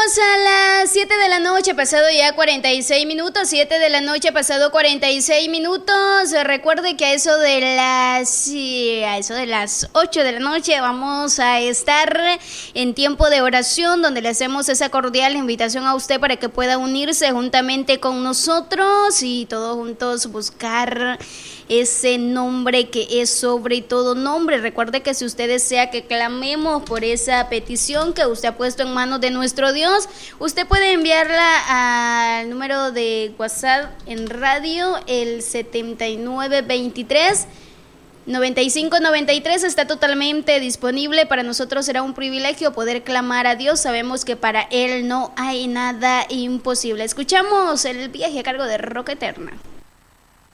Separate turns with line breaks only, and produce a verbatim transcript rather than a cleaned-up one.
a las siete de la noche, pasado ya cuarenta y seis minutos, siete de la noche, pasado cuarenta y seis minutos. Recuerde que a eso de las, sí, a eso de las ocho de la noche vamos a estar en tiempo de oración, donde le hacemos esa cordial invitación a usted para que pueda unirse juntamente con nosotros y todos juntos buscar ese nombre que es sobre todo nombre. Recuerde que si usted desea que clamemos por esa petición que usted ha puesto en manos de nuestro Dios, usted puede enviarla al número de WhatsApp en radio, el setenta y nueve veintitrés noventa y cinco noventa y tres. Está totalmente disponible. Para nosotros será un privilegio poder clamar a Dios. Sabemos que para Él no hay nada imposible. Escuchamos el viaje a cargo de Roca Eterna.